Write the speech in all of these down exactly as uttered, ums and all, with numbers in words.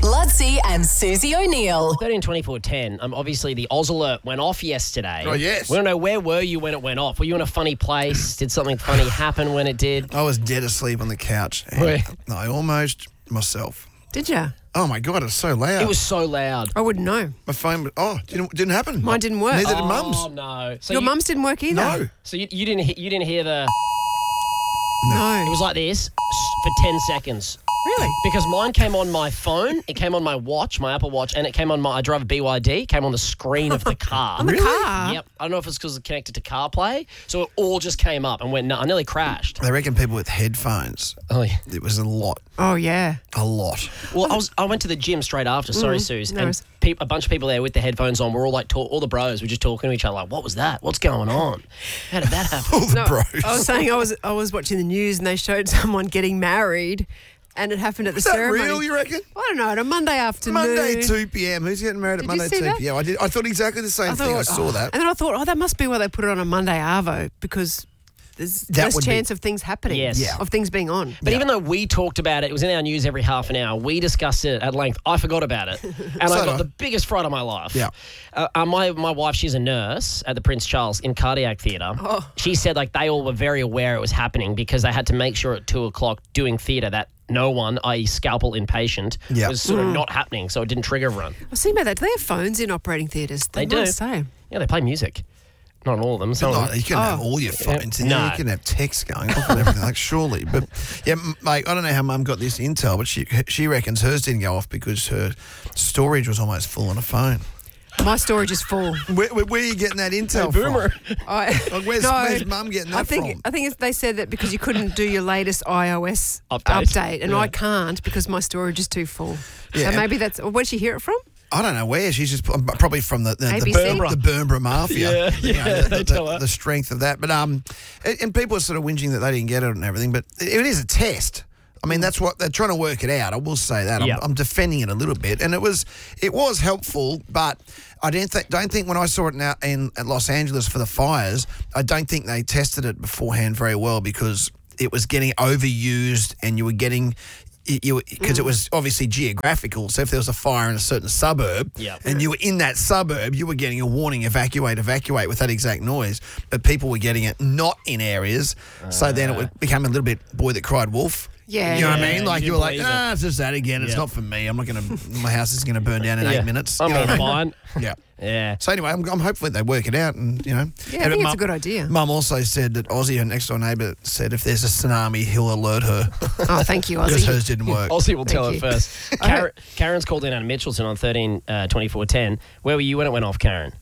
Ludsey and Susie O'Neill. thirteen twenty-four ten. Um, obviously, the Oz alert went off yesterday. Oh, yes. We don't know, where were you when it went off? Were you in a funny place? Did something funny happen when it did? I was dead asleep on the couch. And Wait. I almost myself. Did you? Oh, my God, it's so loud. It was so loud. I wouldn't know. My phone, oh, didn't, didn't happen. Mine didn't work. Neither did Oh, Mum's. no. So Your you, mum's didn't work either. No. So you, you didn't he- you didn't hear the... No. It was like this for ten seconds. Really? Because mine came on my phone, it came on my watch, my Apple Watch, and it came on my, I drive a B Y D, came on the screen of the car. On the car? Yep. I don't know if it's because it's connected to CarPlay, so it all just came up and went, no, I nearly crashed. They reckon people with headphones, Oh, yeah. it was a lot, Oh, yeah. a lot. Well, I was I went to the gym straight after, sorry, Suze, no and worries. peop a bunch of people there with their headphones on, we're all like, talk, all the bros were just talking to each other like, what was that? What's going on? How did that happen? All the No, bros. I was saying I was I was watching the news and they showed someone getting married and it happened at the Is that ceremony. real, you reckon? I don't know, on a Monday afternoon. Monday, two p.m. Who's getting married at Did you Monday, see two that? p.m.? I did. I thought exactly the same thing. I saw oh. that. And then I thought, oh, that must be why they put it on a Monday arvo because there's That less would be- chance of things happening. Yes. Yeah. Of things being on. But even though we talked about it, it was in our news every half an hour, we discussed it at length, I forgot about it. And So I did got I. the biggest fright of my life. Yeah. Uh, uh, my, my wife, she's a nurse at the Prince Charles in cardiac theatre. Oh. She said like they all were very aware it was happening because they had to make sure at two o'clock doing theatre that no one, that is scalpel inpatient, Yeah. was sort of not happening, so it didn't trigger everyone. I was thinking about that. Do they have phones in operating theatres? They do. must say. Yeah, they play music. Not all of them. Some No, of them. you can have Oh. all your phones in No. there. You can have texts going off and everything, like surely. But yeah, m- mate, I don't know how Mum got this intel, but she she reckons hers didn't go off because her storage was almost full on a phone. My storage is full. Where, where, where are you getting that intel Boomer. from? I, Like, where's, no, where's Mum getting that I think from? I think it's, they said that because you couldn't do your latest iOS Update. update, and Yeah. I can't because my storage is too full. Yeah. So maybe that's. Where'd she hear it from? I don't know where. She's just probably from the the, the, A B C? Bernborough, the Bernborough Mafia. Yeah, You know, yeah, the, they the, tell the, her. the strength of that. But um, and, and people are sort of whinging that they didn't get it and everything. But it, it is a test. I mean, that's what they're trying to work it out. I will say that. I'm, Yeah. I'm defending it a little bit, and it was it was helpful, but I didn't th- don't think when I saw it now in at Los Angeles for the fires, I don't think they tested it beforehand very well because it was getting overused, and you were getting. You because it was obviously geographical. So if there was a fire in a certain suburb, Yeah. and you were in that suburb, you were getting a warning: evacuate, evacuate, with that exact noise. But people were getting it not in areas, so then it would become a little bit boy that cried wolf. Yeah. You know what I Yeah, mean? Like you you were like, believe it. ah, it's just that again. It's Yeah. not for me. I'm not going to, my house is going to burn down in Yeah. eight minutes. I'm You know all what I mean? fine. Yeah. Yeah. So anyway, I'm, I'm hopefully they work it out and, you know. Yeah, I And think it's Mum- a good idea. Mum also said that Ozzy, her next door neighbour, said if there's a tsunami, he'll alert her. Oh, thank you, Because Ozzy. hers didn't work. Aussie will tell Thank it you. first. I Karen, Karen's called in out of Mitchelton on thirteen twenty-four ten. Where were you when it went off, Karen?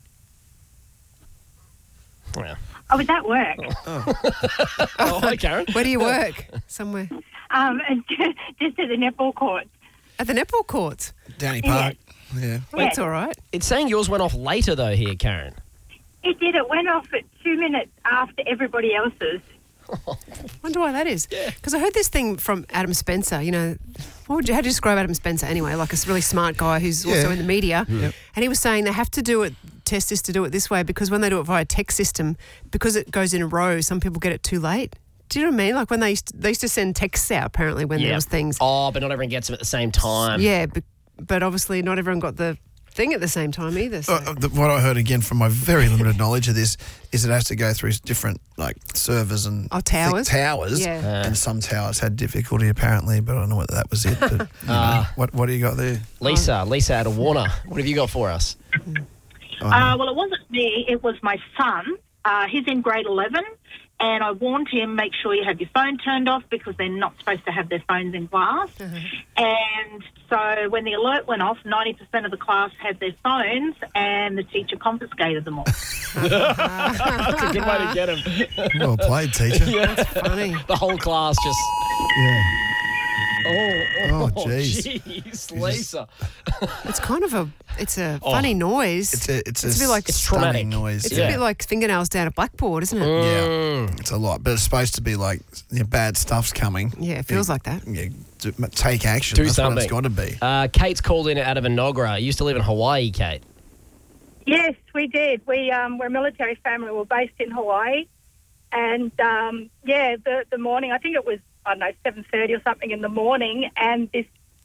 Yeah. I was at work. Oh, hi, Karen. Where do you work? Somewhere. Um, just at the netball court. At the netball courts. Downey Park. Yeah. Well, that's all right. It's saying yours went off later, though, here, Karen. It did. It went off at two minutes after everybody else's. Wonder why that is. Because I heard this thing from Adam Spencer. You know, what would you, how do you describe Adam Spencer anyway? Like a really smart guy who's Yeah. also in the media. Yep. And he was saying they have to do it, test this to do it this way because when they do it via text system, because it goes in a row, some people get it too late. Do you know what I mean? Like when they used to, they used to send texts out apparently when there was things. Oh, but not everyone gets them at the same time. Yeah, but, but obviously not everyone got the thing at the same time either. So. Uh, the, what I heard again from my very limited knowledge of this is it has to go through different like servers and Oh, towers? thi- towers, Yeah. and some towers had difficulty apparently, but I don't know whether that was it. But, you know, Ah. what what do you got there? Lisa, Lisa out of Warner. What have you got for us? Uh, well, it wasn't me. It was my son. Uh, he's in grade eleven, and I warned him, make sure you have your phone turned off because they're not supposed to have their phones in class. And so when the alert went off, ninety percent of the class had their phones, and the teacher confiscated them all. That's a good way to get him. Well played, teacher. Funny. The whole class just... Yeah. Oh, Oh, jeez. jeez, Lisa. It's kind of a, it's a funny noise. It's a it's, It's a a, bit like- s- It's traumatic. stunning noise. It's yeah. a bit like fingernails down a blackboard, isn't it? Yeah, it's a lot, but it's supposed to be like you know, bad stuff's coming. Yeah, it feels like that. Yeah, d- take action. Do That's something. what it's got to be. Uh, Kate's called in out of Inogra. You used to live in Hawaii, Kate. Yes, we did. We um, we're a military family. We're based in Hawaii, and um, yeah, the the morning. I think it was I don't know seven thirty or something in the morning, and this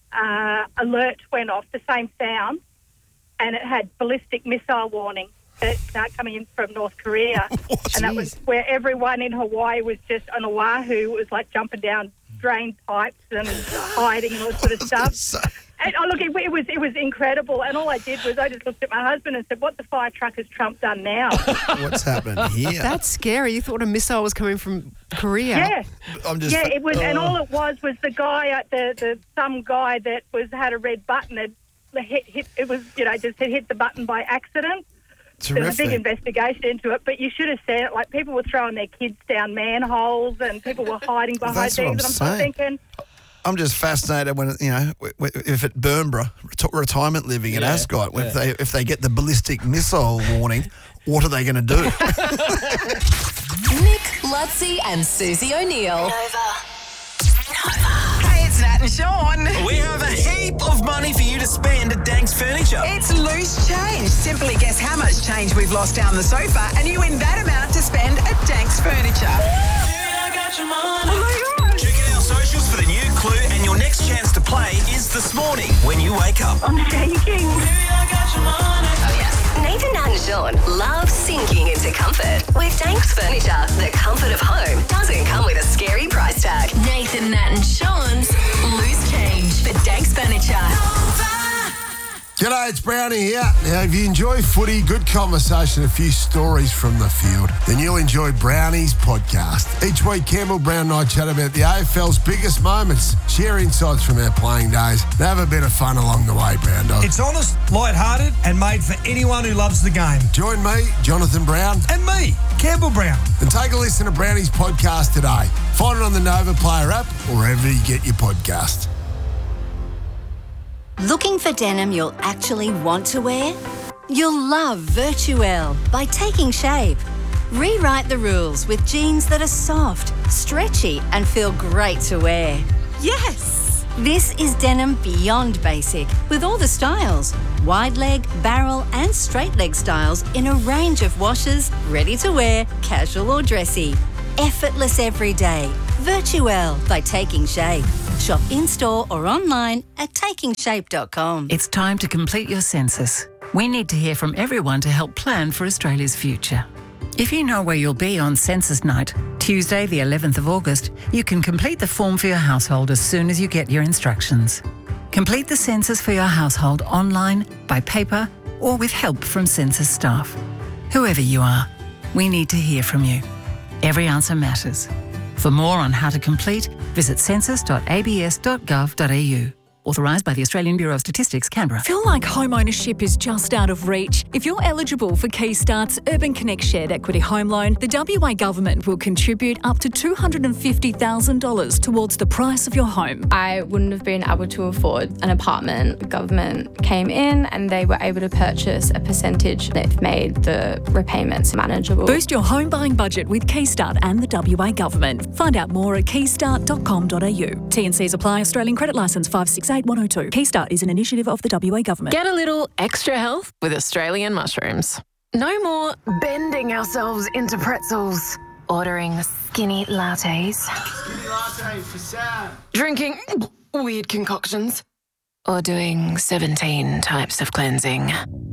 uh, alert went off, the same sound, and it had ballistic missile warning that uh, coming in from North Korea. And that was where everyone in Hawaii was just on Oahu, was like jumping down drain pipes and hiding and all sort of stuff. And, oh, look, it, it was it was incredible. And all I did was I just looked at my husband and said, what the fire truck has Trump done now? What's happened here? That's scary. You thought a missile was coming from Korea. Yeah. I'm just, yeah, it was, uh, and all it was was the guy, at the, the some guy that was had a red button had hit, hit, it was, you know, just had hit the button by accident. Terrific. There's a big investigation into it, but you should have seen it. Like, people were throwing their kids down manholes and people were hiding behind that's things. what I'm and I'm sort of saying. thinking, I'm just fascinated when, you know, if at Burnborough, reti- retirement living in Yeah, Ascot, yeah. if they if they get the ballistic missile warning, what are they going to do? Nick, Lutzi, and Susie O'Neill. Hey, it's Nat and Sean. We have a heap of money for you to spend at Danks Furniture. It's loose change. Simply guess how much change we've lost down the sofa and you win that amount to spend at Danks Furniture. Yeah, I got your money. Oh my God. Check out our socials for the new clue, and your next chance to play is this morning when you wake up. I'm shaking. Yeah, I got your money. Oh, yeah. Nathan, Nat and Sean love sinking into comfort. With Danks Furniture, the comfort of home doesn't come with a scary price tag. Nathan, Nat and Sean's Loose Change for Danks Furniture. G'day, it's Brownie here. Now, if you enjoy footy, good conversation, a few stories from the field, then you'll enjoy Brownie's podcast. Each week, Campbell Brown and I chat about the A F L's biggest moments, share insights from our playing days, and have a bit of fun along the way, Brown Dog. It's honest, light-hearted, and made for anyone who loves the game. Join me, Jonathan Brown, And me, Campbell Brown. and take a listen to Brownie's podcast today. Find it on the Nova Player app or wherever you get your podcast. Looking for denim you'll actually want to wear? You'll love Virtuelle by Taking Shape. Rewrite the rules with jeans that are soft, stretchy, and feel great to wear. Yes! This is denim beyond basic with all the styles. Wide leg, barrel, and straight leg styles in a range of washes, ready to wear, casual or dressy. Effortless every day. Virtuelle by Taking Shape. Shop in-store or online at taking shape dot com. It's time to complete your census. We need to hear from everyone to help plan for Australia's future. If you know where you'll be on census night, Tuesday the eleventh of August, you can complete the form for your household as soon as you get your instructions. Complete the census for your household online, by paper, or with help from census staff. Whoever you are, we need to hear from you. Every answer matters. For more on how to complete, visit census dot a b s dot gov dot a u. Authorised by the Australian Bureau of Statistics, Canberra. Feel like home ownership is just out of reach? If you're eligible for Keystart's Urban Connect Shared Equity Home Loan, the W A Government will contribute up to two hundred fifty thousand dollars towards the price of your home. I wouldn't have been able to afford an apartment. The government came in and they were able to purchase a percentage that made the repayments manageable. Boost your home buying budget with Keystart and the W A Government. Find out more at keystart dot com dot a u. T and Cs apply. Australian Credit Licence five six eight one oh two. Keystart is an initiative of the W A Government. Get a little extra health with Australian mushrooms. No more bending ourselves into pretzels, ordering skinny lattes, Skinny latte for Sam. drinking weird concoctions, or doing seventeen types of cleansing.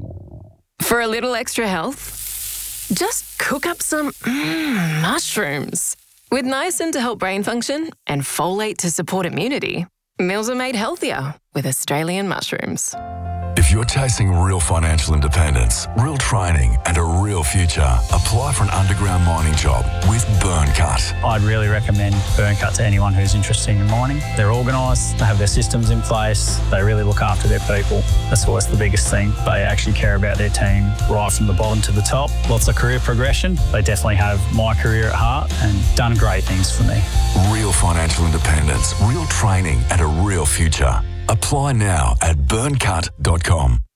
For a little extra health, just cook up some mm, mushrooms. With niacin to help brain function and folate to support immunity, meals are made healthier with Australian mushrooms. If you're chasing real financial independence, real training, and a real future, apply for an underground mining job with Burncut. I'd really recommend Burncut to anyone who's interested in mining. They're organised, they have their systems in place, they really look after their people. That's what's the biggest thing. They actually care about their team right from the bottom to the top. Lots of career progression. They definitely have my career at heart and done great things for me. Real financial independence, real training, and a real future. Apply now at burncut dot com.